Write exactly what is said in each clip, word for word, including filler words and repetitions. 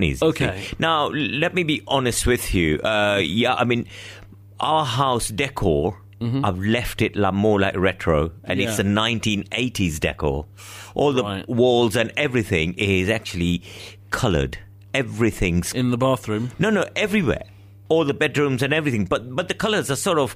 companies. Okay. See. Now, let me be honest with you. Uh, yeah, I mean, our house decor, mm-hmm. I've left it like, more like retro, and yeah. it's a nineteen eighties decor. All the right. walls and everything is actually coloured. Everything's... In the bathroom? No, no, everywhere. All the bedrooms and everything, but but the colours are sort of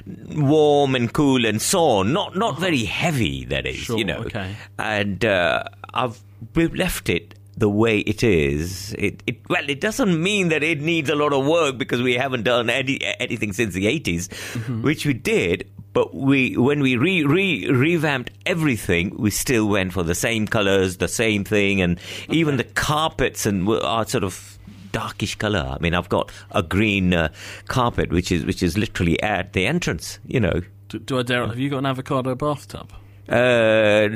warm and cool and so on. Not not very heavy, that is, sure, you know. Okay. And uh, I've we've left it the way it is. It, it well, it doesn't mean that it needs a lot of work because we haven't done any, anything since the eighties, mm-hmm. which we did. But we when we re, re, revamped everything, we still went for the same colours, the same thing, and okay. even the carpets and are sort of darkish colour. I mean, I've got a green uh, carpet, which is which is literally at the entrance. You know. Do, do I dare? Have you got an avocado bathtub? Uh,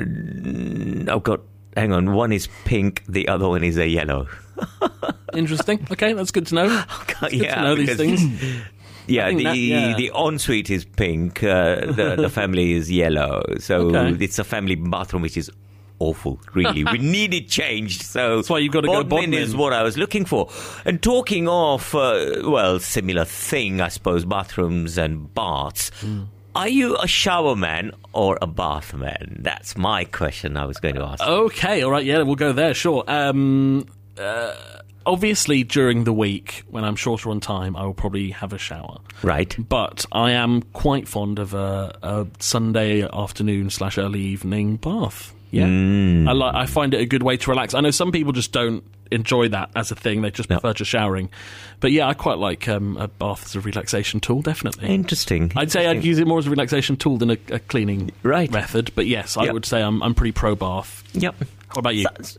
I've got. Hang on. One is pink. The other one is a yellow. Interesting. Okay, that's good to know. It's yeah, good to know these things. Yeah, the that, yeah. the ensuite is pink. Uh, the the family is yellow. So okay. it's a family bathroom, which is awful, really. We need it changed. So that's why you've got to go Bodmin is what I was looking for. And talking of, uh, well, similar thing, I suppose, bathrooms and baths. Mm. Are you a shower man or a bath man? That's my question I was going to ask. Okay, all right, yeah, we'll go there, sure. Um, uh, obviously, during the week, when I'm shorter on time, I will probably have a shower. Right. But I am quite fond of a, a Sunday afternoon slash early evening bath. Yeah, mm. I like. I find it a good way to relax. I know some people just don't enjoy that as a thing; they just prefer no. to showering. But yeah, I quite like um, a bath as a relaxation tool. Definitely interesting. I'd say I'd use it more as a relaxation tool than a, a cleaning right. method. But yes, I yep. would say I'm I'm pretty pro bath. Yep. What about you? So,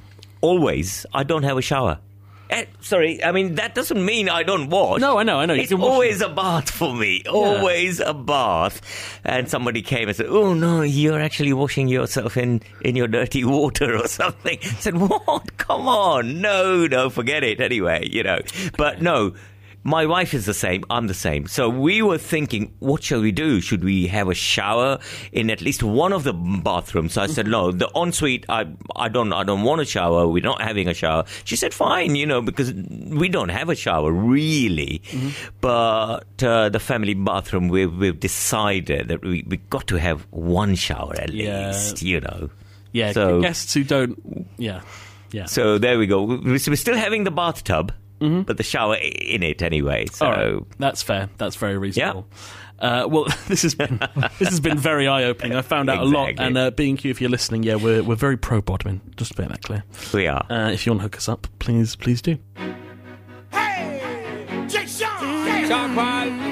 always, I don't have a shower. Eh, sorry, I mean, that doesn't mean I don't wash. No, I know, I know. You it's can wash always it. a bath for me. Yeah. Always a bath. And somebody came and said, oh, no, you're actually washing yourself in, in your dirty water or something. I said, what? Come on. No, no, forget it anyway, you know. But no, my wife is the same. I'm the same. So we were thinking, what shall we do? Should we have a shower in at least one of the bathrooms? So I said, no, the ensuite, I, I don't, I don't want a shower. We're not having a shower. She said, fine, you know, because we don't have a shower really. Mm-hmm. But uh, the family bathroom, we've, we've decided that we we got to have one shower at yeah. least, you know. Yeah. So, guests who don't. Yeah. Yeah. So there we go. We're still having the bathtub. Mm-hmm. But the shower in it anyway. So right. That's fair. That's very reasonable. Yeah. Uh, well, this has been this has been very eye opening. I found out exactly. a lot. And uh, B and Q, if you're listening, yeah, we're we're very pro Bodmin. Just to make that clear. We are. Uh, if you want to hook us up, please please do. Hey, Jay Sean, Sean Paul.